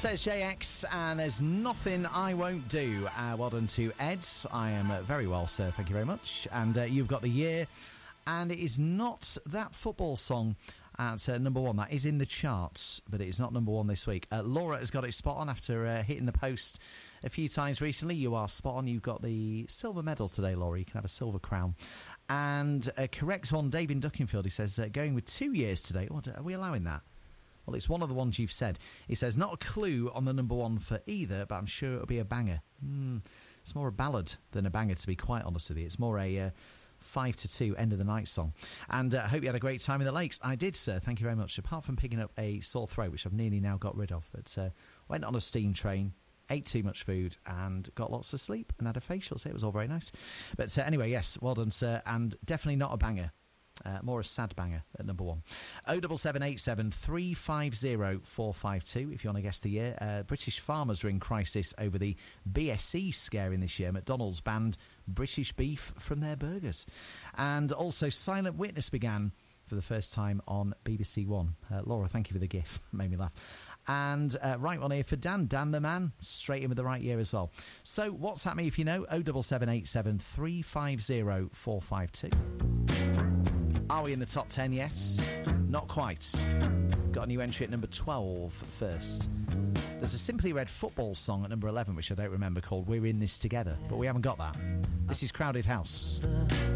Says JX, and there's nothing I won't do. Well done to Ed. I am very well, sir. Thank you very much. And you've got the year, and it is not that football song at number one. That is in the charts, but it is not number one this week. Laura has got it spot on after hitting the post a few times recently. You are spot on. You've got the silver medal today, Laura. You can have a silver crown. And correct one, David Duckingfield. He says, going with 2 years today. What, are we allowing that? Well, it's one of the ones you've said. He says, not a clue on the number one for either, but I'm sure it'll be a banger. It's more a ballad than a banger, to be quite honest with you. It's more a 5 to 2 end of the night song. And I hope you had a great time in the lakes. I did, sir. Thank you very much. Apart from picking up a sore throat, which I've nearly now got rid of. But went on a steam train, ate too much food, and got lots of sleep and had a facial. So it was all very nice. But anyway, yes, well done, sir. And definitely not a banger. More a sad banger at number one. 07787 350 452 if you want to guess the year. British farmers are in crisis over the BSE scaring this year. McDonald's banned British beef from their burgers. And also Silent Witness began for the first time on BBC One. Laura, thank you for the gif. Made me laugh. And right one here for Dan. Dan the man, straight in with the right year as well. So WhatsApp me if you know. 07787 350 452. Are we in the top 10 yet? Not quite. Got a new entry at number 12 first. There's a Simply Red football song at number 11, which I don't remember, called We're In This Together, but we haven't got that. This is Crowded House.